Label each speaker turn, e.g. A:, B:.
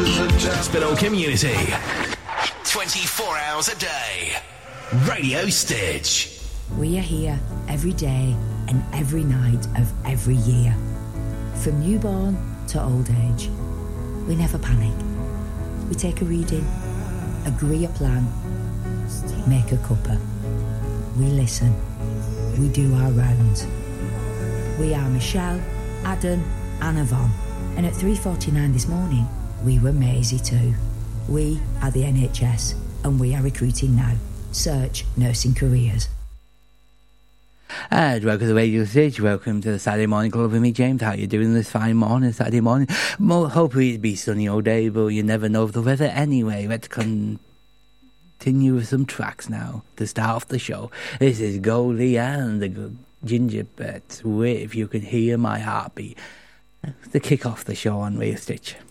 A: Hospital community. 24 hours a day. Radio Stitch.
B: We are here every day and every night of every year. From newborn to old age. We never panic. We take a reading, agree a plan, make a cuppa. We listen. We do our rounds. We are Michelle, Adam and Yvonne. And at 3:49 this morning, we were Maisie too. We are the NHS and we are recruiting now. Search nursing careers.
C: And welcome to the Radio Stage. Welcome to the Saturday Morning Club with me, James. How are you doing this fine morning, Saturday morning? Hopefully it'll be sunny all day, but you never know of the weather anyway. Let's continue with some tracks now to start off the show. This is Goldie and the Gingerbreads with You Can Hear My Heartbeat to kick off the show on Radio Stitch.